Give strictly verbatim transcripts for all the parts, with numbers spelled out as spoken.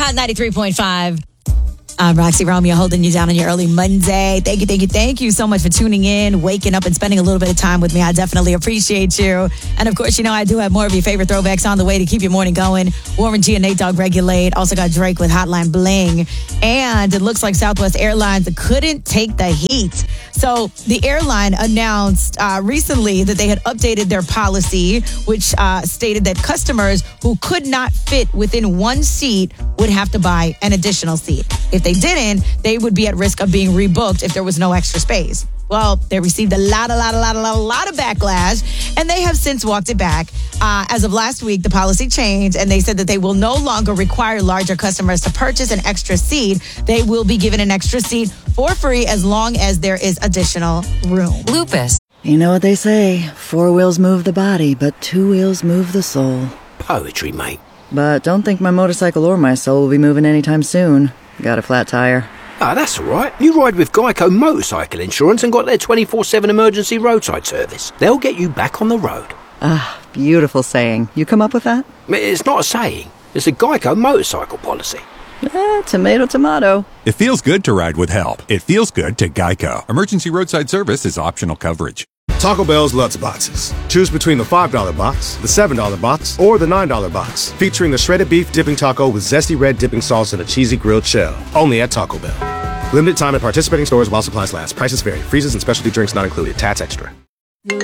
Hot ninety-three point five. I'm Roxy Romeo holding you down on your early Monday. Thank you, thank you, thank you so much for tuning in, waking up, and spending a little bit of time with me. I definitely appreciate you. And of course, you know, I do have more of your favorite throwbacks on the way to keep your morning going. Warren G and Nate Dogg Regulate. Also got Drake with Hotline Bling. And it looks like Southwest Airlines couldn't take the heat. So the airline announced uh, recently that they had updated their policy, which uh, stated that customers who could not fit within one seat would have to buy an additional seat. If they didn't, they would be at risk of being rebooked if there was no extra space. Well, they received a lot, a lot, a lot, a lot, a lot of backlash, and they have since walked it back. Uh, as of last week, the policy changed, and they said that they will no longer require larger customers to purchase an extra seat. They will be given an extra seat for free as long as there is additional room. Lupus. You know what they say, four wheels move the body, but two wheels move the soul. Poetry, mate. But don't think my motorcycle or my soul will be moving anytime soon. Got a flat tire. Ah, that's all right. You ride with Geico Motorcycle Insurance and got their twenty-four seven emergency roadside service. They'll get you back on the road. Ah, beautiful saying. You come up with that? It's not a saying. It's a Geico motorcycle policy. Eh, tomato, tomato. It feels good to ride with help. It feels good to Geico. Emergency roadside service is optional coverage. Taco Bell's Lutz Boxes. Choose between the five dollar box, the seven dollar box, or the nine dollar box, featuring the shredded beef dipping taco with zesty red dipping sauce and a cheesy grilled shell. Only at Taco Bell. Limited time at participating stores while supplies last. Prices vary. Freezes and specialty drinks not included. Tats extra. What's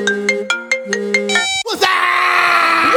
that?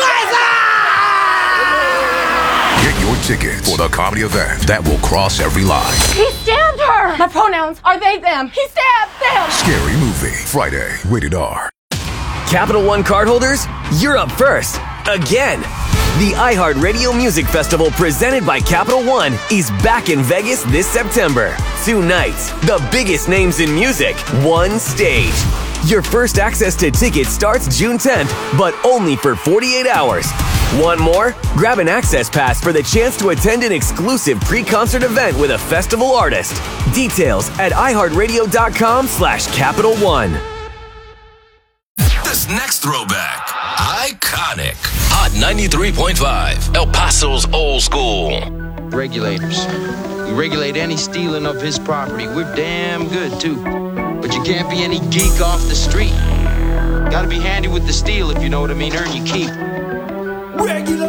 Get your tickets for the comedy event that will cross every line. He stabbed her! My pronouns are they, them. He stabbed them! Scary Movie. Friday. Rated R. Capital One cardholders, you're up first. Again. The iHeartRadio Music Festival presented by Capital One is back in Vegas this September. Two nights, the biggest names in music, one stage. Your first access to tickets starts June tenth, but only for forty-eight hours. Want more? Grab an access pass for the chance to attend an exclusive pre-concert event with a festival artist. Details at iHeartRadio.com slash Capital One. This next throwback, iconic. Hot ninety-three point five, El Paso's old school. Regulators. We regulate any stealing of his property. We're damn good, too. But you can't be any geek off the street. Gotta be handy with the steel, if you know what I mean. Earn your keep. Regular.